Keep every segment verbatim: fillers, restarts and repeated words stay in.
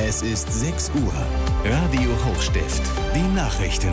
Es ist sechs Uhr. Radio Hochstift. Die Nachrichten.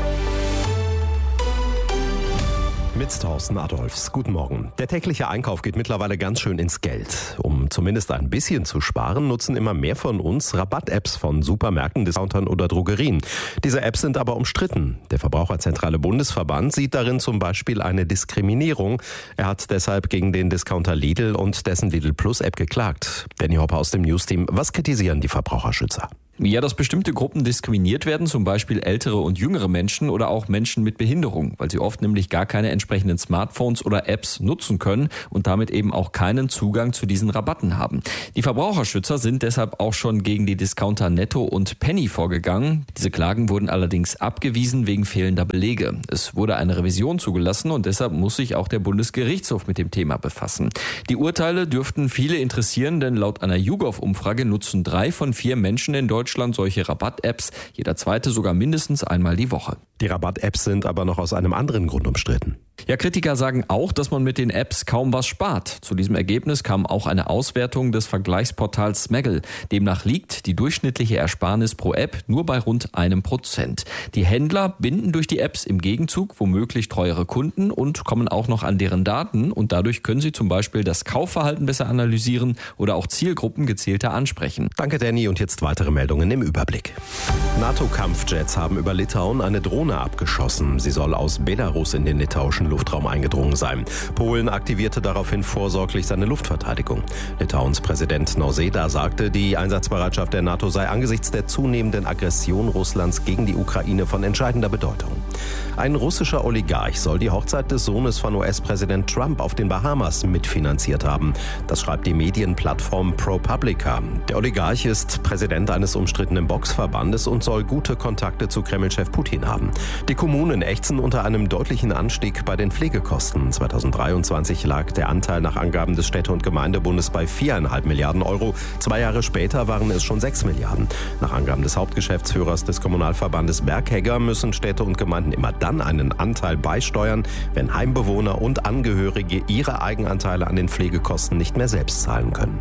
Mit Thorsten Adolfs. Guten Morgen. Der tägliche Einkauf geht mittlerweile ganz schön ins Geld. Um zumindest ein bisschen zu sparen, nutzen immer mehr von uns Rabatt-Apps von Supermärkten, Discountern oder Drogerien. Diese Apps sind aber umstritten. Der Verbraucherzentrale Bundesverband sieht darin zum Beispiel eine Diskriminierung. Er hat deshalb gegen den Discounter Lidl und dessen Lidl Plus App geklagt. Danny Hopper aus dem Newsteam. Was kritisieren die Verbraucherschützer? Ja, dass bestimmte Gruppen diskriminiert werden, zum Beispiel ältere und jüngere Menschen oder auch Menschen mit Behinderung, weil sie oft nämlich gar keine entsprechenden Smartphones oder Apps nutzen können und damit eben auch keinen Zugang zu diesen Rabatten haben. Die Verbraucherschützer sind deshalb auch schon gegen die Discounter Netto und Penny vorgegangen. Diese Klagen wurden allerdings abgewiesen wegen fehlender Belege. Es wurde eine Revision zugelassen und deshalb muss sich auch der Bundesgerichtshof mit dem Thema befassen. Die Urteile dürften viele interessieren, denn laut einer YouGov-Umfrage nutzen drei von vier Menschen in Deutschland Deutschland solche Rabatt-Apps, jeder zweite sogar mindestens einmal die Woche. Die Rabatt-Apps sind aber noch aus einem anderen Grund umstritten. Ja, Kritiker sagen auch, dass man mit den Apps kaum was spart. Zu diesem Ergebnis kam auch eine Auswertung des Vergleichsportals Smaggle. Demnach liegt die durchschnittliche Ersparnis pro App nur bei rund einem Prozent. Die Händler binden durch die Apps im Gegenzug womöglich treuere Kunden und kommen auch noch an deren Daten und dadurch können sie zum Beispiel das Kaufverhalten besser analysieren oder auch Zielgruppen gezielter ansprechen. Danke, Danny. Und jetzt weitere Meldungen im Überblick. NATO-Kampfjets haben über Litauen eine Drohne abgeschossen. Sie soll aus Belarus in den litauischen Luftraum eingedrungen sein. Polen aktivierte daraufhin vorsorglich seine Luftverteidigung. Litauens Präsident Nausėda sagte, die Einsatzbereitschaft der NATO sei angesichts der zunehmenden Aggression Russlands gegen die Ukraine von entscheidender Bedeutung. Ein russischer Oligarch soll die Hochzeit des Sohnes von U S-Präsident Trump auf den Bahamas mitfinanziert haben. Das schreibt die Medienplattform ProPublica. Der Oligarch ist Präsident eines umstrittenen Boxverbandes und soll gute Kontakte zu Kreml-Chef Putin haben. Die Kommunen ächzen unter einem deutlichen Anstieg bei den Pflegekosten. zweitausenddreiundzwanzig lag der Anteil nach Angaben des Städte- und Gemeindebundes bei viereinhalb Milliarden Euro. Zwei Jahre später waren es schon sechs Milliarden. Nach Angaben des Hauptgeschäftsführers des Kommunalverbandes Berghegger müssen Städte und Gemeinden immer dann einen Anteil beisteuern, wenn Heimbewohner und Angehörige ihre Eigenanteile an den Pflegekosten nicht mehr selbst zahlen können.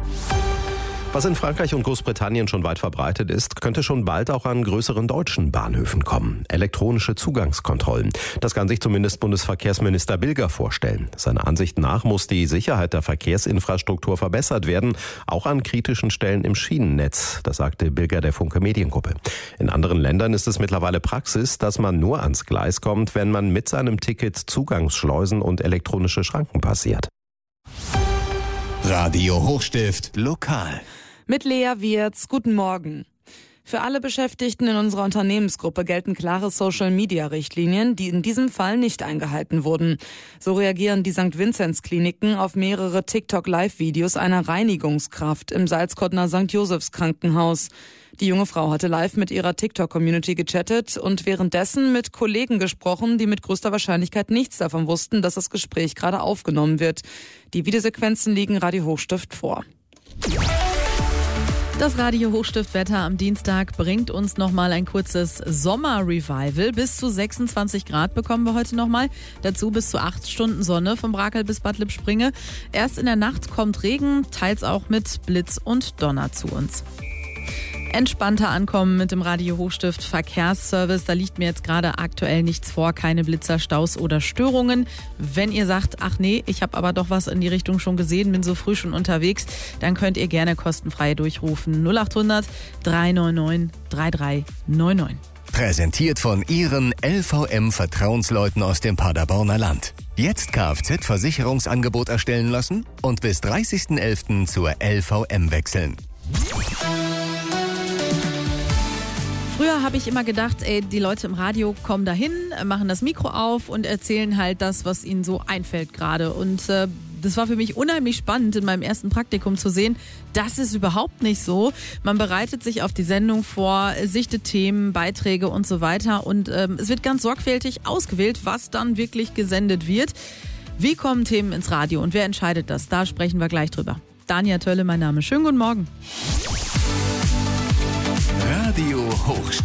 Was in Frankreich und Großbritannien schon weit verbreitet ist, könnte schon bald auch an größeren deutschen Bahnhöfen kommen. Elektronische Zugangskontrollen. Das kann sich zumindest Bundesverkehrsminister Bilger vorstellen. Seiner Ansicht nach muss die Sicherheit der Verkehrsinfrastruktur verbessert werden, auch an kritischen Stellen im Schienennetz. Das sagte Bilger der Funke Mediengruppe. In anderen Ländern ist es mittlerweile Praxis, dass man nur ans Gleis kommt, wenn man mit seinem Ticket Zugangsschleusen und elektronische Schranken passiert. Radio Hochstift lokal. Mit Lea Wirz, guten Morgen. Für alle Beschäftigten in unserer Unternehmensgruppe gelten klare Social-Media-Richtlinien, die in diesem Fall nicht eingehalten wurden. So reagieren die Sankt Vinzenz-Kliniken auf mehrere TikTok-Live-Videos einer Reinigungskraft im Salzkottner Sankt Josephs Krankenhaus. Die junge Frau hatte live mit ihrer TikTok-Community gechattet und währenddessen mit Kollegen gesprochen, die mit größter Wahrscheinlichkeit nichts davon wussten, dass das Gespräch gerade aufgenommen wird. Die Videosequenzen liegen Radio Hochstift vor. Das Radio Hochstift-Wetter am Dienstag bringt uns nochmal ein kurzes Sommer-Revival. Bis zu sechsundzwanzig Grad bekommen wir heute nochmal. Dazu bis zu acht Stunden Sonne vom Brakel bis Bad Lippspringe. Erst in der Nacht kommt Regen, teils auch mit Blitz und Donner zu uns. Entspannter ankommen mit dem Radio Hochstift Verkehrsservice. Da liegt mir jetzt gerade aktuell nichts vor, keine Blitzer, Staus oder Störungen. Wenn ihr sagt, ach nee, ich habe aber doch was in die Richtung schon gesehen, bin so früh schon unterwegs, dann könnt ihr gerne kostenfrei durchrufen. null acht hundert drei neun neun drei drei neun neun. Präsentiert von Ihren L V M-Vertrauensleuten aus dem Paderborner Land. Jetzt Kfz-Versicherungsangebot erstellen lassen und bis dreißigsten elften zur L V M wechseln. Früher habe ich immer gedacht, ey, die Leute im Radio kommen dahin, machen das Mikro auf und erzählen halt das, was ihnen so einfällt gerade. Und äh, das war für mich unheimlich spannend, in meinem ersten Praktikum zu sehen, das ist überhaupt nicht so. Man bereitet sich auf die Sendung vor, sichtet Themen, Beiträge und so weiter. Und ähm, es wird ganz sorgfältig ausgewählt, was dann wirklich gesendet wird. Wie kommen Themen ins Radio und wer entscheidet das? Da sprechen wir gleich drüber. Dania Tölle, mein Name. Schönen guten Morgen. Radio Hochstift.